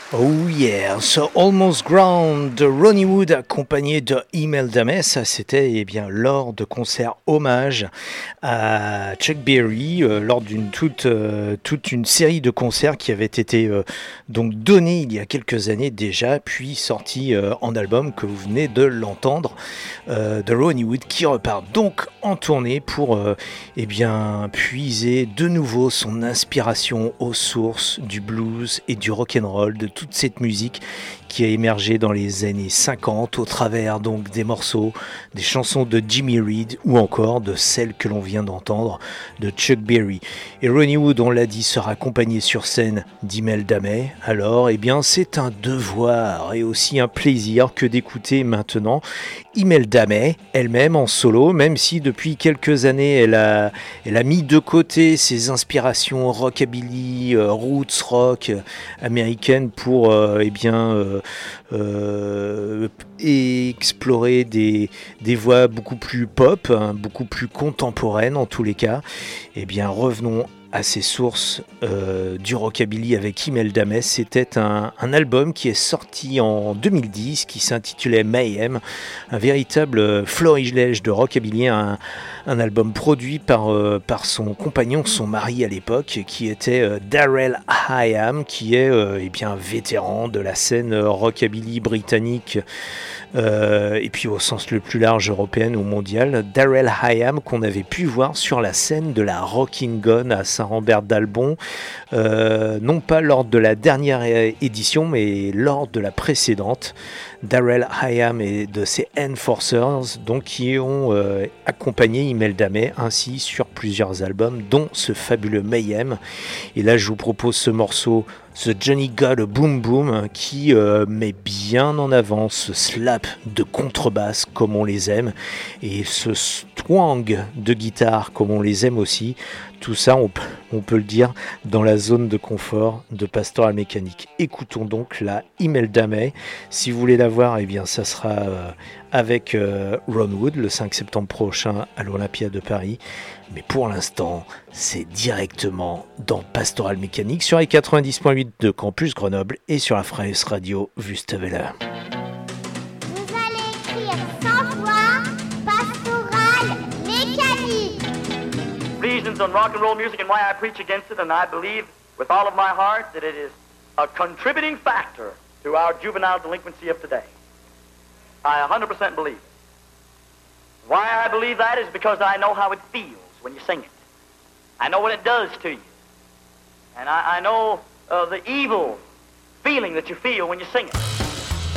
Oh yeah, So Almost Ground de Ronnie Wood accompagné de Imelda May, ça c'était lors de concerts hommage à Chuck Berry, lors d'une toute une série de concerts qui avaient été donc donnés il y a quelques années déjà, puis sortis en album que vous venez de l'entendre, de Ronnie Wood qui repart donc en tournée pour puiser de nouveau son inspiration aux sources du blues et du rock'n'roll, de toute cette musique qui a émergé dans les années 50 au travers donc des morceaux, des chansons de Jimmy Reed ou encore de celles que l'on vient d'entendre de Chuck Berry. Et Ronnie Wood, on l'a dit, sera accompagné sur scène d'Imelda May. Alors, c'est un devoir et aussi un plaisir que d'écouter maintenant Imelda May elle-même en solo, même si depuis quelques années elle a mis de côté ses inspirations rockabilly, roots rock américaines pour explorer des voix beaucoup plus pop, beaucoup plus contemporaines en tous les cas. Revenons à ses sources du rockabilly avec Imelda May. C'était un album qui est sorti en 2010 qui s'intitulait Mayhem, un véritable florilège de rockabilly, un album produit par son compagnon, son mari à l'époque, qui était Darrell Hyam, qui est un vétéran de la scène rockabilly britannique et puis au sens le plus large européenne ou mondial. Darrell Hyam qu'on avait pu voir sur la scène de la Rockin' Gone à Saint-Rambert-d'Albon, non pas lors de la dernière édition mais lors de la précédente. Darrell Hyam et de ses Enforcers donc, qui ont accompagné Imelda May ainsi sur plusieurs albums dont ce fabuleux Mayhem. Et là je vous propose ce morceau, The Johnny Got a Boom Boom, qui met bien en avant ce slap de contrebasse comme on les aime et ce twang de guitare comme on les aime aussi. Tout ça, on peut le dire, dans la zone de confort de Pastoral Mécanique. Écoutons donc la Imelda May. Si vous voulez la voir, ça sera avec Ron Wood le 5 septembre prochain à l'Olympia de Paris. Mais pour l'instant, c'est directement dans Pastoral Mécanique sur les 90.8 de Campus Grenoble et sur la Freies Radio Wüstewelle. Vous allez écrire 100 fois Pastoral Mécanique. Reasons on rock and roll music and why I preach against it, and I believe with all of my heart that it is a contributing factor to our juvenile delinquency of today. I 100% believe it. Why I believe that is because I know how it feels when you sing it. I know what it does to you. And I know the evil feeling that you feel when you sing it.